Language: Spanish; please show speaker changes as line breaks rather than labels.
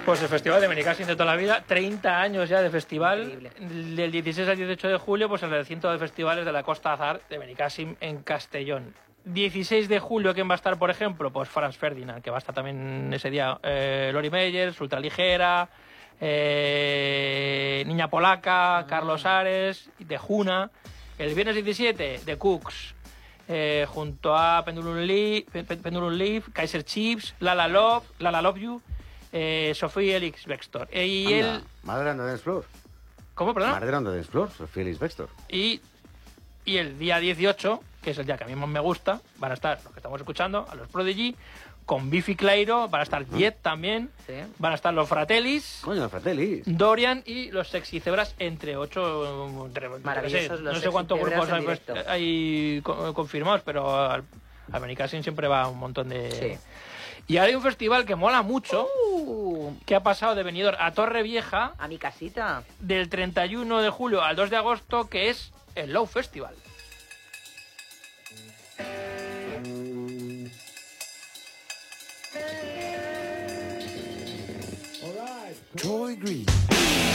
Pues el Festival de Benicàssim de toda la vida, 30 años ya de festival.
Increíble.
Del 16 al 18 de julio, pues el recinto de festivales de la Costa Azar de Benicàssim en Castellón. 16 de julio, ¿quién va a estar, por ejemplo? Pues Franz Ferdinand, que va a estar también ese día. Lori Meyers, Ultraligera, Niña Polaca, Carlos Ares, de Juna. El viernes 17, The Cooks, junto a Pendulum Leaf, Kaiser Chiefs, Lala Love You, Sofía Elix Bextor. Y
Anda,
el...
Madre de Dance Floor.
¿Cómo, perdón?
Madre de Dance Floor, Sofía Elix Bextor.
Y el día 18, que es el día que a mí más me gusta, van a estar los que estamos escuchando, a los Prodigy, con Biffy Clyro, van a estar Jet también,
Sí.
van a estar los Fratellis,
Coño, Fratelli.
Dorian y los Sexy Zebras, entre 8...
Maravillosos los
no sé
Sexy
cuántos
Zebras
grupos
en directo.
hay confirmados, pero al Benicàssim siempre va un montón de...
Sí.
Y ahora hay un festival que mola mucho, que ha pasado de Benidorm a Torrevieja,
A mi casita.
del 31 de julio al 2 de agosto, que es el Low Festival.
Troy Green.